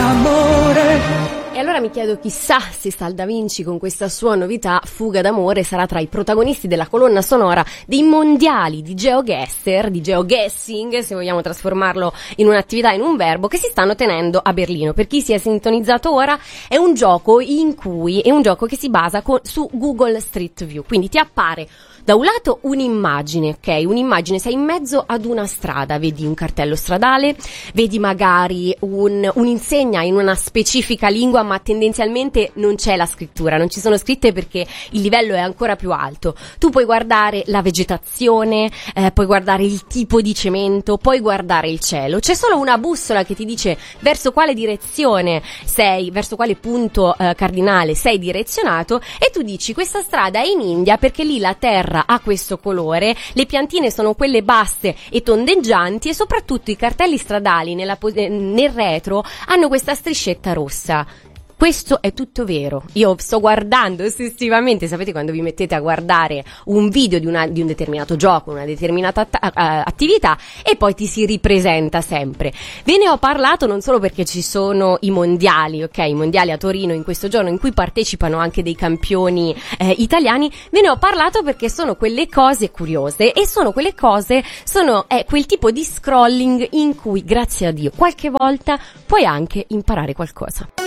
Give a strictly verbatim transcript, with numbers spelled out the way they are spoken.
d'amore. E allora mi chiedo, chissà se Sal Da Vinci con questa sua novità Fuga d'amore sarà tra i protagonisti della colonna sonora dei mondiali di GeoGuessr, di GeoGuessing, se vogliamo trasformarlo in un'attività, in un verbo, che si stanno tenendo a Berlino. Per chi si è sintonizzato ora, è un gioco in cui è un gioco che si basa con, su Google Street View, quindi ti appare da un lato un'immagine, ok? Un'immagine, sei in mezzo ad una strada, vedi un cartello stradale, vedi magari un, un'insegna in una specifica lingua, ma tendenzialmente non c'è la scrittura, non ci sono scritte perché il livello è ancora più alto. Tu puoi guardare la vegetazione, eh, puoi guardare il tipo di cemento, puoi guardare il cielo. C'è solo una bussola che ti dice verso quale direzione sei, verso quale punto eh, cardinale sei direzionato, e tu dici questa strada è in India perché lì la terra ha questo colore, le piantine sono quelle basse e tondeggianti, e soprattutto i cartelli stradali nella, nel retro hanno questa striscetta rossa. Questo è tutto vero. Io sto guardando ossessivamente, sapete quando vi mettete a guardare un video di, una, di un determinato gioco, una determinata att- uh, attività, e poi ti si ripresenta sempre. Ve ne ho parlato non solo perché ci sono i mondiali, ok? I mondiali a Torino in questo giorno, in cui partecipano anche dei campioni eh, italiani. Ve ne ho parlato perché sono quelle cose curiose, e sono quelle cose, sono è quel tipo di scrolling in cui, grazie a Dio, qualche volta puoi anche imparare qualcosa.